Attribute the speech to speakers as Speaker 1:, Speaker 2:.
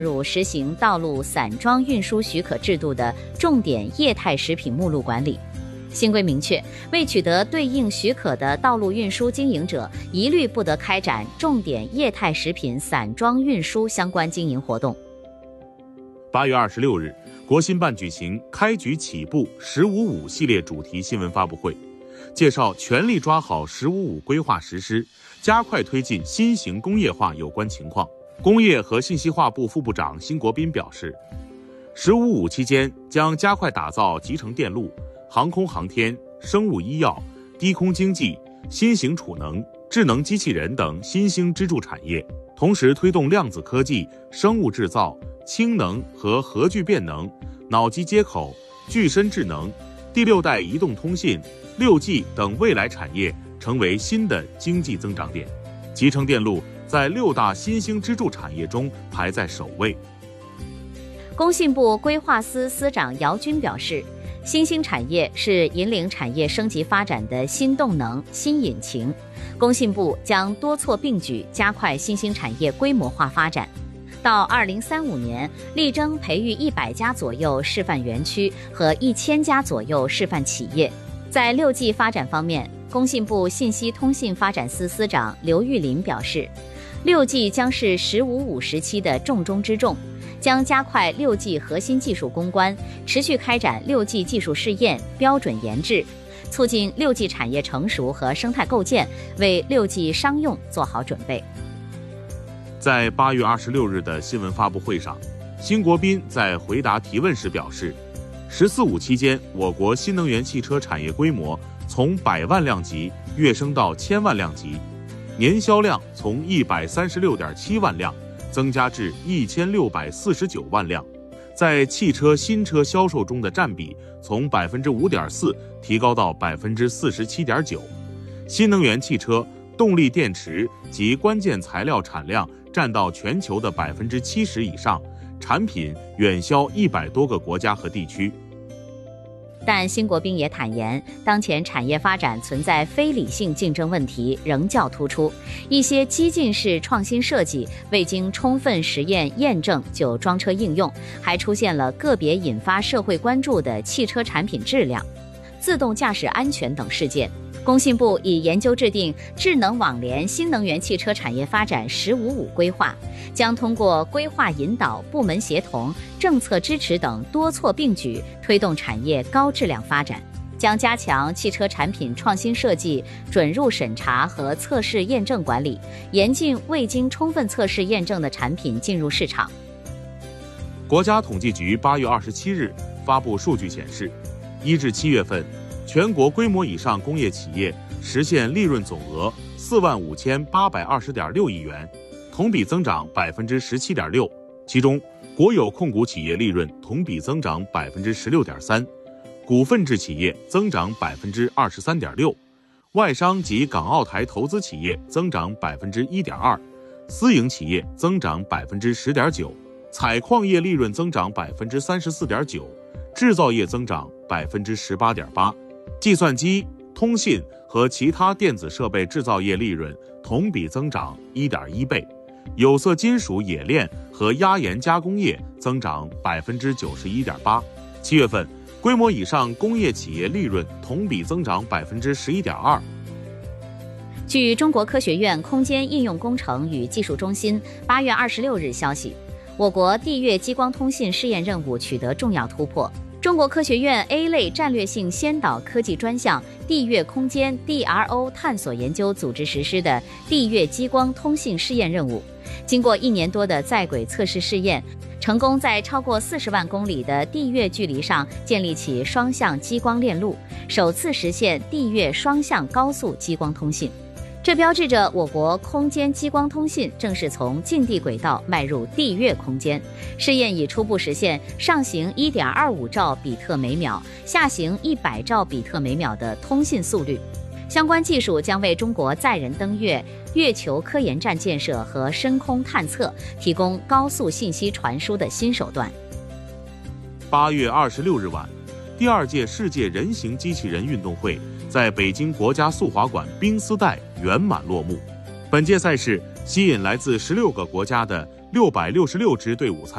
Speaker 1: 入实行道路散装运输许可制度的重点液态食品目录管理。新规明确，未取得对应许可的道路运输经营者，一律不得开展重点液态食品散装运输相关经营活动。
Speaker 2: 8月26日，国新办举行开局起步“十五五”系列主题新闻发布会，介绍全力抓好“十五五”规划实施，加快推进新型工业化有关情况。工业和信息化部副部长辛国斌表示，“十五五”期间将加快打造集成电路、航空航天、生物医药、低空经济、新型储能、智能机器人等新兴支柱产业，同时推动量子科技、生物制造、氢能和核聚变能、脑机接口、具身智能、第6代移动通信、6G 等未来产业成为新的经济增长点。集成电路在6大新兴支柱产业中排在首位。
Speaker 1: 工信部规划司司长姚军表示，新兴产业是引领产业升级发展的新动能、新引擎。工信部将多措并举，加快新兴产业规模化发展。到2035年，力争培育100家左右示范园区和1000家左右示范企业。在6G 发展方面，工信部信息通信发展司司长刘玉林表示，6G 将是“十五五”时期的重中之重，将加快6G 核心技术攻关，持续开展6G 技术试验、标准研制，促进6G 产业成熟和生态构建，为6G 商用做好准备。
Speaker 2: 在8月26日的新闻发布会上，辛国斌在回答提问时表示，“14·5”期间，我国新能源汽车产业规模从100万辆级跃升到1000万辆级，年销量从136.7万辆增加至1649万辆，在汽车新车销售中的占比从5.4%提高到47.9%。新能源汽车、动力电池及关键材料产量占到全球的70%以上，产品远销100多个国家和地区。
Speaker 1: 但辛国斌也坦言，当前产业发展存在非理性竞争问题仍较突出，一些激进式创新设计未经充分实验验证就装车应用，还出现了个别引发社会关注的汽车产品质量、自动驾驶安全等事件。工信部已研究制定智能网联新能源汽车产业发展“十五五”规划，将通过规划引导、部门协同、政策支持等多措并举，推动产业高质量发展。将加强汽车产品创新设计、准入审查和测试验证管理，严禁未经充分测试验证的产品进入市场。
Speaker 2: 国家统计局8月27日发布数据显示，1至7月份，全国规模以上工业企业实现利润总额45820.6亿元，同比增长17.6%。其中，国有控股企业利润同比增长16.3%，股份制企业增长23.6%，外商及港澳台投资企业增长1.2%，私营企业增长10.9%，采矿业利润增长34.9%，制造业增长18.8%。计算机、通信和其他电子设备制造业利润同比增长1.1倍，有色金属冶炼和压延加工业增长91.8%。7月份，规模以上工业企业利润同比增长11.2%。
Speaker 1: 据中国科学院空间应用工程与技术中心8月26日消息，我国地月激光通信试验任务取得重要突破。中国科学院 A 类战略性先导科技专项地月空间 DRO 探索研究组织实施的地月激光通信试验任务，经过1年多的在轨测试试验，成功在超过40万公里的地月距离上建立起双向激光链路，首次实现地月双向高速激光通信。这标志着我国空间激光通信正式从近地轨道迈入地月空间。试验已初步实现上行 1.25 兆比特每秒，下行100兆比特每秒的通信速率。相关技术将为中国载人登月、月球科研站建设和深空探测提供高速信息传输的新手段。
Speaker 2: 8月26日晚，第2届世界人形机器人运动会在北京国家速滑馆冰丝带圆满落幕。本届赛事吸引来自16个国家的 666支队伍参